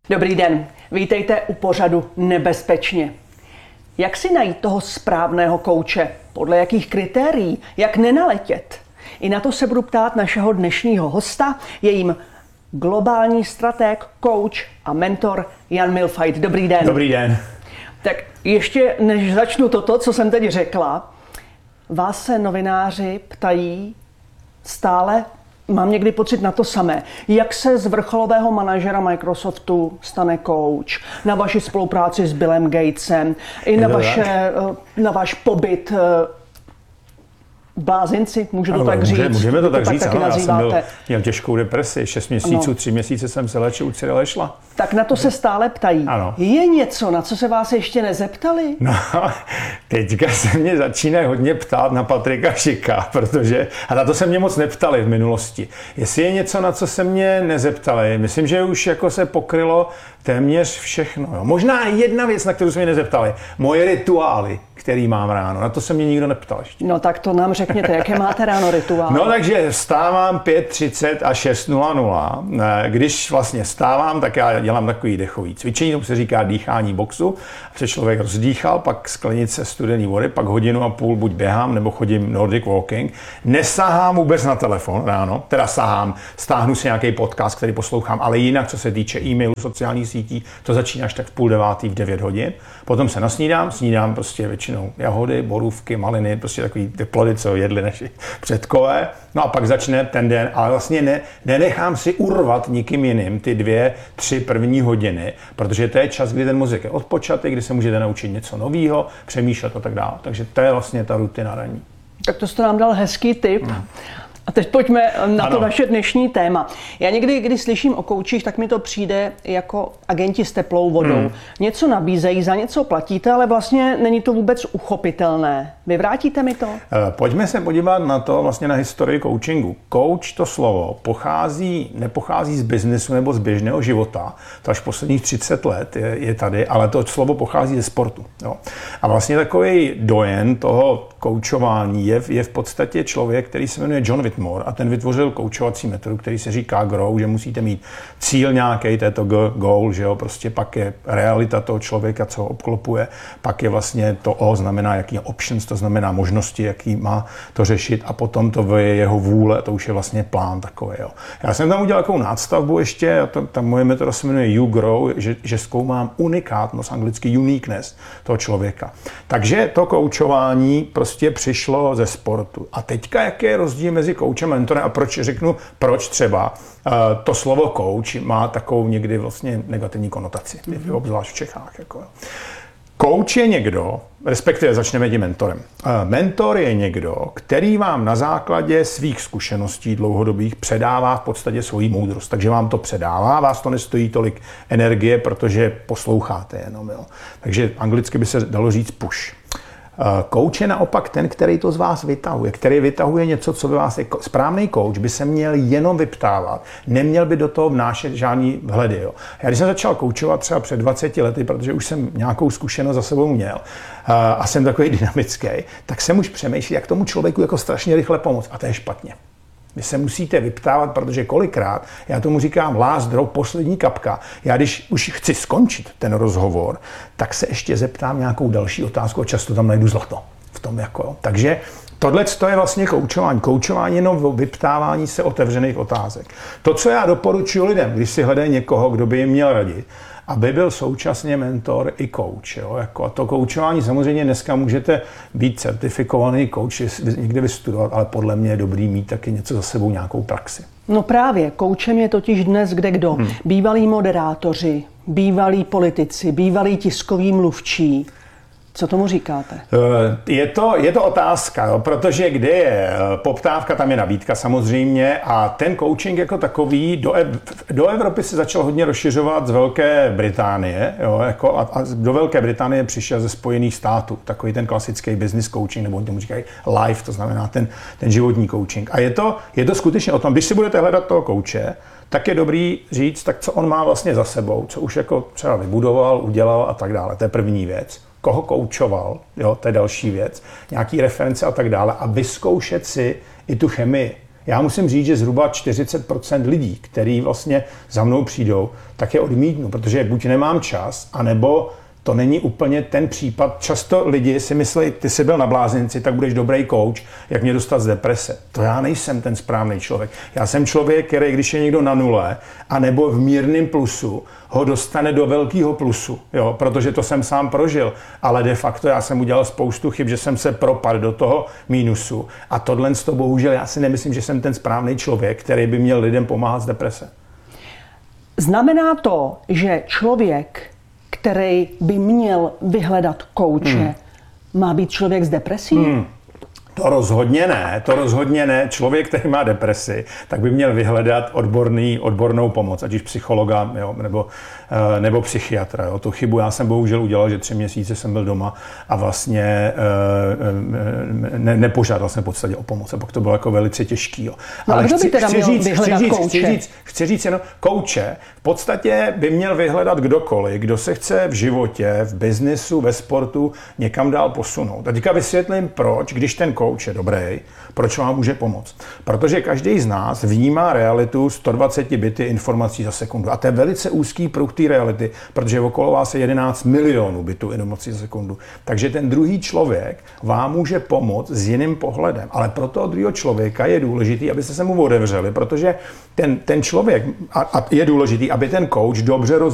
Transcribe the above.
Dobrý den, vítejte u pořadu Nebezpečně. Jak si najít toho správného kouče? Podle jakých kritérií? Jak nenaletět? I na to se budu ptát našeho dnešního hosta, je jim globální stratég, kouč a mentor Jan Mühlfeit. Dobrý den. Dobrý den. Tak ještě než začnu toto, co jsem teď řekla, vás se novináři ptají stále, mám někdy pocit na to samé. Jak se z vrcholového manažera Microsoftu stane kouč? Na vaši spolupráci s Billem Gatesem, i na váš pobyt v blázinci, můžu to tak říct? Můžeme to tak říct, ano, já jsem měl těžkou depresi, 6 měsíců, 3 měsíce jsem se léčil u Cyrila Šla. Tak na to se stále ptají. Ano. Je něco, na co se vás ještě nezeptali? No, teďka se mě začínají hodně ptát na Patrika Šika, protože, a na to se mě moc neptali v minulosti. Jestli je něco, na co se mě nezeptali, myslím, že už jako se pokrylo téměř všechno. Jo. Možná jedna věc, na kterou se mě nezeptali, moje rituály, který mám ráno, na to se mě nikdo neptal ještě. No tak to nám řekněte, jaké máte ráno rituály? No takže vstávám 5:30 a 6:00. Když vlastně vstávám, tak já dělám takový dechový cvičení, tomu se říká dýchání boxu. Protože člověk rozdýchal, pak sklenice studené vody, pak 1,5 hodiny buď běhám, nebo chodím Nordic walking. Nesahám vůbec na telefon ráno, teda sahám, stáhnu si nějaký podcast, který poslouchám, ale jinak, co se týče e-mailu, sociálních sítí, to začíná až tak v 8:30, v 9 hodin. Potom se snídám prostě většinou jahody, borůvky, maliny, prostě takový ty plody, co jedli naši předkové. No a pak začne ten den, ale vlastně nenechám si urvat nikým jiným ty 2-3 první hodiny, protože to je čas, kdy ten mozek je odpočatý, kdy se můžete naučit něco nového, přemýšlet a tak dále. Takže to je vlastně ta rutina ranní. Tak to jste nám dal hezký tip. A teď pojďme na to naše dnešní téma. Já někdy, když slyším o koučích, tak mi to přijde jako agenti s teplou vodou. Něco nabízejí, za něco platíte, ale vlastně není to vůbec uchopitelné. Vyvrátíte mi to? Pojďme se podívat na to, vlastně na historii coachingu. Coach, to slovo, nepochází z biznesu nebo z běžného života. To až posledních 30 let je tady, ale to slovo pochází ze sportu. Jo. A vlastně takový dojen toho koučování je v podstatě člověk, který se jmenuje John Whitmore a ten vytvořil koučovací metodu, který se říká GROW, že musíte mít cíl nějaký, to je to goal, že jo, prostě pak je realita toho člověka, co ho obklopuje, pak je vlastně to O, znamená jaký je options, to znamená možnosti, jaký má to řešit a potom to je jeho vůle, to už je vlastně plán takový, jo. Já jsem tam udělal takovou nástavbu ještě, a ta moje metoda se jmenuje YouGrow, že zkoumám unikátnost, anglicky uniqueness toho člověka. Takže to koučování prostě přišlo ze sportu. A teďka, jaký je rozdíl mezi koučem a mentorem a proč třeba to slovo coach má takovou někdy vlastně negativní konotaci, obzvlášť v Čechách. Jako. Coach je někdo, respektive začneme tím mentorem. Mentor je někdo, který vám na základě svých zkušeností dlouhodobých předává v podstatě svoji moudrost. Takže vám to předává, vás to nestojí tolik energie, protože posloucháte jenom. Jo. Takže anglicky by se dalo říct push. Coach je naopak ten, který to z vás vytahuje, který vytahuje něco, co by vás je. Správný coach by se měl jenom vyptávat, neměl by do toho vnášet žádný vhledy. Jo. Já když jsem začal koučovat třeba před 20 lety, protože už jsem nějakou zkušenost za sebou měl a jsem takový dynamický, tak jsem už přemýšlel, jak tomu člověku jako strašně rychle pomoct. A to je špatně. Vy se musíte vyptávat, protože kolikrát, já tomu říkám last drop, poslední kapka, já když už chci skončit ten rozhovor, tak se ještě zeptám nějakou další otázku a často tam najdu zlato v tom jako. Takže tohle je vlastně koučování. Koučování jenom vyptávání se otevřených otázek. To, co já doporučuji lidem, když si hledají někoho, kdo by jim měl radit, aby byl současně mentor i coach. Jo? Jako, a to koučování samozřejmě dneska můžete být certifikovaný coach, někde vystudovat, ale podle mě je dobrý mít taky něco za sebou, nějakou praxi. No právě, koučem je totiž dnes kdekdo. Bývalí moderátoři, bývalí politici, bývalí tiskoví mluvčí. Co tomu říkáte? Je to otázka, jo, protože kde je poptávka, tam je nabídka samozřejmě a ten coaching jako takový do Evropy se začal hodně rozšiřovat z Velké Británie, jo, jako a do Velké Británie přišel ze Spojených států, takový ten klasický business coaching, nebo oni tomu říkají life, to znamená ten životní coaching. A je to skutečně o tom, když si budete hledat toho kouče, tak je dobrý říct, tak co on má vlastně za sebou, co už jako třeba vybudoval, udělal a tak dále. To je první věc. Koho koučoval, jo, to je další věc. Nějaký reference a tak dále. A vyzkoušet si i tu chemii. Já musím říct, že zhruba 40% lidí, kteří vlastně za mnou přijdou, tak je odmítnu, protože buď nemám čas, anebo to není úplně ten případ. Často lidi si myslí, ty jsi byl na blázinci, tak budeš dobrý coach, jak mě dostat z deprese. To já nejsem ten správný člověk. Já jsem člověk, který, když je někdo na nule, anebo v mírném plusu, ho dostane do velkého plusu, jo, protože to jsem sám prožil. Ale de facto já jsem udělal spoustu chyb, že jsem se propadl do toho mínusu. A tohle z toho bohužel já si nemyslím, že jsem ten správný člověk, který by měl lidem pomáhat z deprese. Znamená to, že člověk, který by měl vyhledat kouče, má být člověk s depresí? To rozhodně ne. Člověk, který má depresi, tak by měl vyhledat odbornou pomoc, ať už psychologa, jo, nebo psychiatra. Jo. Tu chybu já jsem bohužel udělal, že 3 měsíce jsem byl doma a vlastně nepožádal jsem v podstatě o pomoc. A pak to bylo jako velice těžký. Jo. No ale kdo by teda měl vyhledat kouče? Chci říct jenom, kouče v podstatě by měl vyhledat kdokoliv, kdo se chce v životě, v biznisu, ve sportu někam dál posunout. A teďka vysvětlím, proč, když ten kouč je dobrý, proč vám může pomoct. Protože každý z nás vnímá realitu 120 bity informací za sekundu. A to je velice úzký pruh té reality, protože okolo vás je 11 milionů bitů informací za sekundu. Takže ten druhý člověk vám může pomoct s jiným pohledem. Ale pro toho druhého člověka je důležitý, abyste se mu otevřeli, protože ten člověk, a je důležitý, aby ten kouč dobře rozuměl